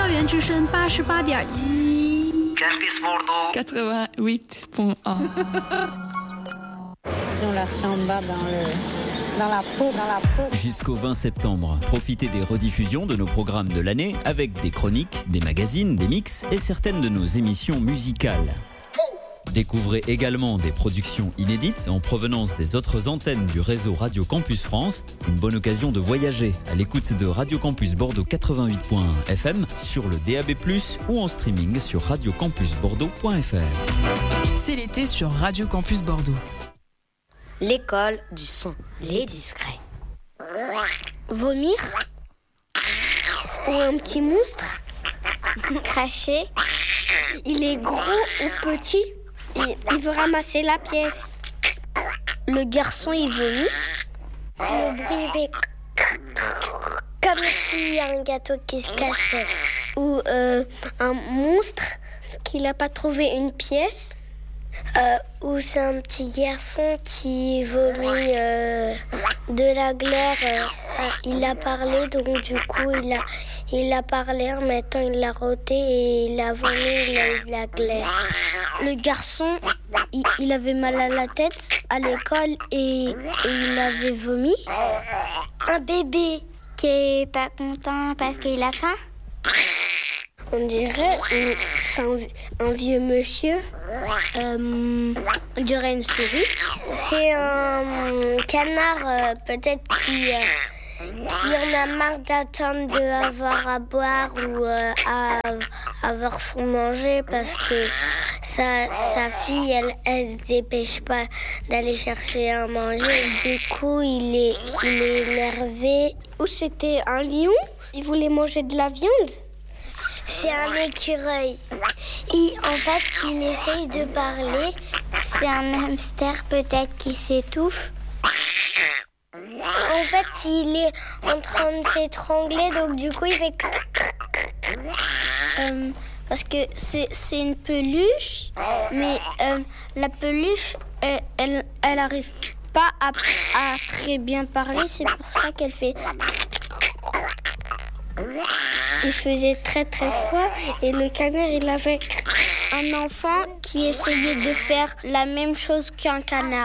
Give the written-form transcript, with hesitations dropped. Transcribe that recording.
校园之声88.1 Campus Bordeaux 88.1. Ils ont la samba dans la peau. Jusqu'au 20 septembre, profitez des rediffusions de nos programmes de l'année avec des chroniques, des magazines, des mix et certaines de nos émissions musicales. Découvrez également des productions inédites en provenance des autres antennes du réseau Radio Campus France. Une bonne occasion de voyager à l'écoute de Radio Campus Bordeaux 88.1 FM sur le DAB+, ou en streaming sur radiocampusbordeaux.fr. C'est l'été sur Radio Campus Bordeaux. L'école du son, les discrets. Vomir ou un petit monstre. Cracher. Il est gros ou petit. Il veut ramasser la pièce. Le garçon, il vomit. Le bruit fait comme s'il y a un gâteau qui se casse. Ou un monstre qui n'a pas trouvé une pièce. Ou c'est un petit garçon qui vomit de la glaire. Il a parlé, donc du coup il a parlé, en même temps il a roté et il a vomi de la glaire. Le garçon, il avait mal à la tête à l'école et il avait vomi. Un bébé qui est pas content parce qu'il a faim. On dirait c'est un vieux monsieur. On dirait une souris. C'est un canard peut-être qui en a marre d'attendre d'avoir à boire ou à avoir son manger parce que sa fille, elle se dépêche pas d'aller chercher à manger. Du coup, il est énervé. Ou c'était un lion, il voulait manger de la viande. C'est un écureuil. En fait, il essaye de parler. C'est un hamster peut-être qui s'étouffe. En fait, il est en train de s'étrangler, donc du coup, il fait... parce que c'est une peluche, mais la peluche, elle arrive pas à très bien parler, c'est pour ça qu'elle fait... Il faisait très très froid et le canard, il avait un enfant qui essayait de faire la même chose qu'un canard.